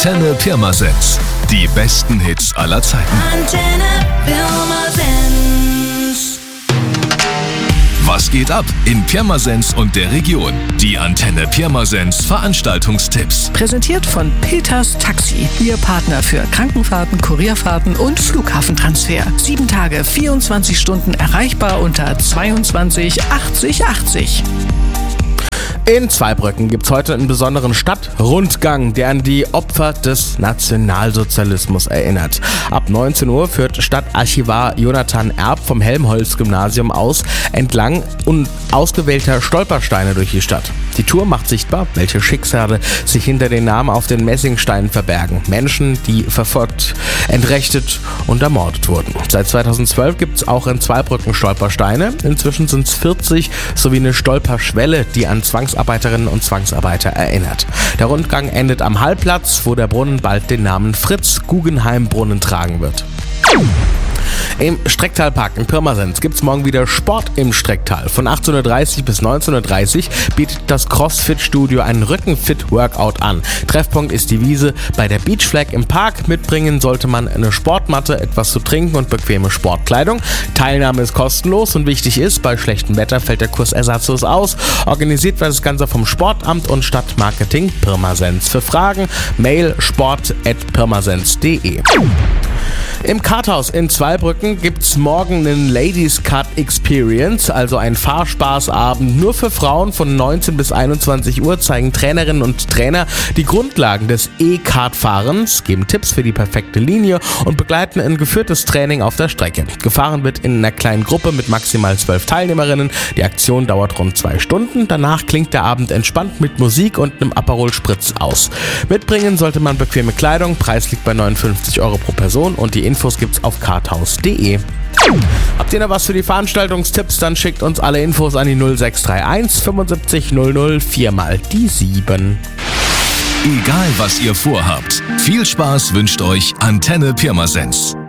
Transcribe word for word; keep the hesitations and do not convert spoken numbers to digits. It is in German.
Antenne Pirmasens. Die besten Hits aller Zeiten. Antenne Pirmasens. Was geht ab in Pirmasens und der Region? Die Antenne Pirmasens Veranstaltungstipps. Präsentiert von Peters Taxi. Ihr Partner für Krankenfahrten, Kurierfahrten und Flughafentransfer. Sieben Tage, vierundzwanzig Stunden erreichbar unter zweiundzwanzig achtzig achtzig. In Zweibrücken gibt's heute einen besonderen Stadtrundgang, der an die Opfer des Nationalsozialismus erinnert. Ab neunzehn Uhr führt Stadtarchivar Jonathan Erb vom Helmholtz-Gymnasium aus entlang un- ausgewählter Stolpersteine durch die Stadt. Die Tour macht sichtbar, welche Schicksale sich hinter den Namen auf den Messingsteinen verbergen. Menschen, die verfolgt, entrechtet und ermordet wurden. Seit zweitausendzwölf gibt's auch in Zweibrücken Stolpersteine. Inzwischen sind's vierzig sowie eine Stolperschwelle, die an Zwangsarbeiterinnen und Zwangsarbeiter erinnert. Der Rundgang endet am Hallplatz, wo der Brunnen bald den Namen Fritz-Guggenheim-Brunnen tragen wird. Im Strecktalpark in Pirmasens gibt's morgen wieder Sport im Strecktal. Von achtzehn Uhr dreißig bis neunzehn Uhr dreißig bietet das CrossFit-Studio einen Rückenfit-Workout an. Treffpunkt ist die Wiese bei der Beach Flag im Park. Mitbringen sollte man eine Sportmatte, etwas zu trinken und bequeme Sportkleidung. Teilnahme ist kostenlos und wichtig ist, bei schlechtem Wetter fällt der Kurs ersatzlos aus. Organisiert wird das Ganze vom Sportamt und Stadtmarketing Pirmasens. Für Fragen Mail sport at pirmasens punkt de. Im Karthaus in Zweibrücken gibt's morgen einen Ladies Kart Experience, also ein Fahrspaßabend nur für Frauen. Von neunzehn bis einundzwanzig Uhr zeigen Trainerinnen und Trainer die Grundlagen des E-Kart-Fahrens, geben Tipps für die perfekte Linie und begleiten ein geführtes Training auf der Strecke. Gefahren wird in einer kleinen Gruppe mit maximal zwölf Teilnehmerinnen. Die Aktion dauert rund zwei Stunden. Danach klingt der Abend entspannt mit Musik und einem Aperol Spritz aus. Mitbringen sollte man bequeme Kleidung. Preis liegt bei neunundfünfzig Euro pro Person und die Infos gibt's auf karthaus punkt de. Habt ihr noch was für die Veranstaltungstipps? Dann schickt uns alle Infos an die null sechs drei eins fünfundsiebzig null null vier mal die sieben. Egal was ihr vorhabt, viel Spaß wünscht euch Antenne Pirmasens.